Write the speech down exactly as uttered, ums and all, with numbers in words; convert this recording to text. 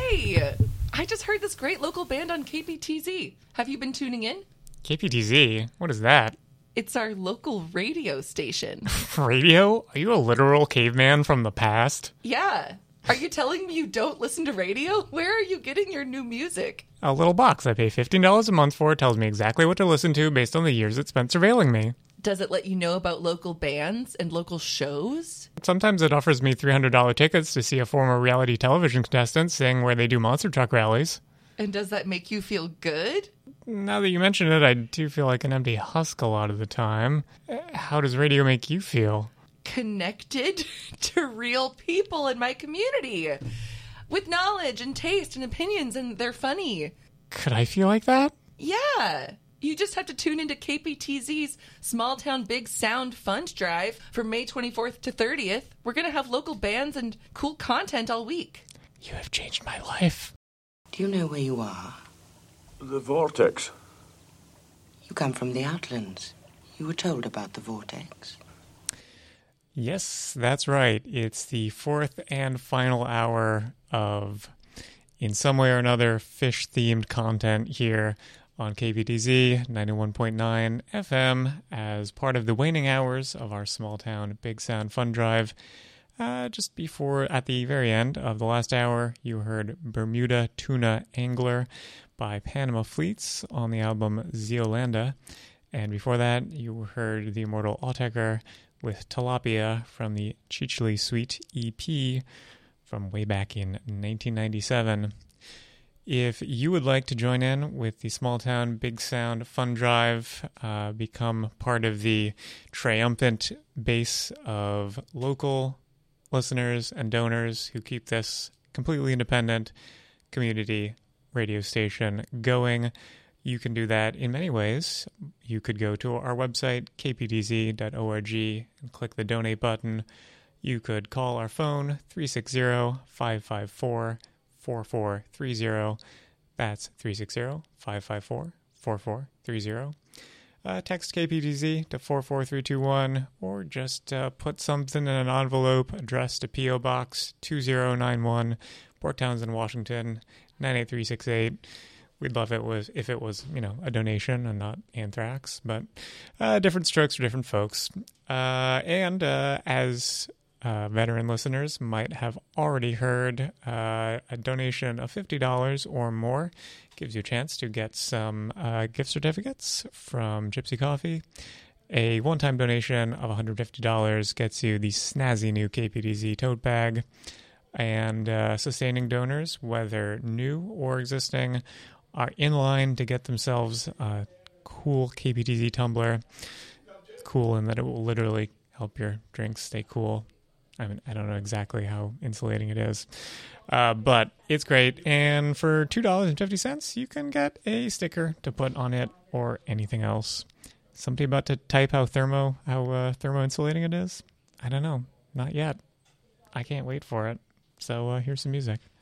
Hey, I just heard this great local band on K P T Z. Have you been tuning in? K P T Z? What is that? It's our local radio station. Radio? Are you a literal caveman from the past? Yeah. Are you telling me you don't listen to radio? Where are you getting your new music? A little box I pay fifteen dollars a month for tells me exactly what to listen to based on the years it spent surveilling me. Does it let you know about local bands and local shows? Sometimes it offers me three hundred dollars tickets to see a former reality television contestant sing where they do monster truck rallies. And does that make you feel good? Now that you mention it, I do feel like an empty husk a lot of the time. How does radio make you feel? Connected to real people in my community. With knowledge and taste and opinions, and they're funny. Could I feel like that? Yeah. You just have to tune into K P T Z's Small Town Big Sound Fund Drive from May twenty-fourth to thirtieth. We're going to have local bands and cool content all week. You have changed my life. Do you know where you are? The vortex. You come from the Outlands. You were told about the vortex. Yes, that's right. It's the fourth and final hour of, in some way or another, fish-themed content here on K P T Z ninety-one point nine F M as part of the waning hours of our Small Town Big Sound Fun Drive. Uh, just before, at the very end of the last hour, you heard Bermuda Tuna Angler by Panama Fleets on the album Zeolanda. And before that, you heard the immortal Autechre with Tilapia from the Chichili Suite E P from way back in nineteen ninety-seven. If you would like to join in with the Small Town Big Sound Fun Drive, uh, become part of the triumphant base of local listeners and donors who keep this completely independent community radio station going, you can do that in many ways. You could go to our website, k p t z dot org, and click the donate button. You could call our phone, three six zero, five five four, four four three zero. That's three six zero, five five four, four four three zero. Uh, text K P T Z to four four three two one, or just uh, put something in an envelope addressed to P O Box two zero nine one, Port Townsend, Washington, nine eight three six eight. We'd love it was if it was, you know, a donation and not anthrax, but uh, different strokes for different folks. Uh, and uh, as uh, veteran listeners might have already heard, uh, a donation of fifty dollars or more gives you a chance to get some uh, gift certificates from Gypsy Coffee. A one-time donation of one hundred fifty dollars gets you the snazzy new K P T Z tote bag. And uh, sustaining donors, whether new or existing, are in line to get themselves a cool K P T Z tumbler. Cool in that it will literally help your drinks stay cool. I mean, I don't know exactly how insulating it is, uh, but it's great. And for two dollars and fifty cents, you can get a sticker to put on it or anything else. Somebody about to type how thermo how uh, thermo insulating it is? I don't know. Not yet. I can't wait for it. So uh, here's some music.